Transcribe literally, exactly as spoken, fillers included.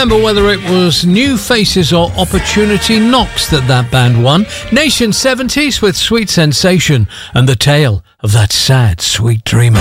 remember whether it was New Faces or Opportunity Knocks that that band won. Nation seventies with Sweet Sensation and the tale of that sad, sweet dreamer.